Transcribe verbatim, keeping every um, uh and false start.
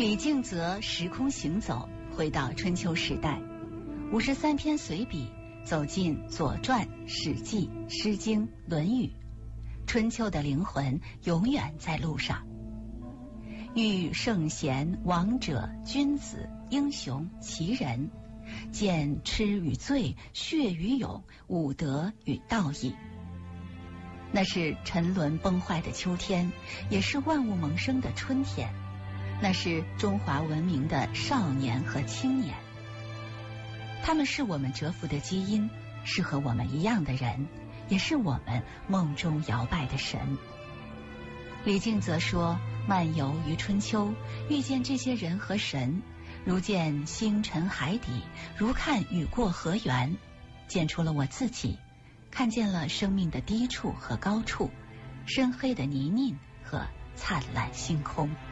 李敬则时空行走，回到春秋时代，五十三篇随笔走进《左传》《史记》《诗经》《论语》，春秋的灵魂永远在路上。遇圣贤、王者、君子、英雄、奇人，见痴与醉、血与勇、武德与道义。那是沉沦崩坏的秋天，也是万物萌生的春天。那是中华文明的少年和青年，他们是我们蛰伏的基因，是和我们一样的人，也是我们梦中摇摆的神。李敬则说，漫游于春秋，遇见这些人和神，如见星辰海底，如看雨过河源，见出了我自己，看见了生命的低处和高处，深黑的泥泞和灿烂星空。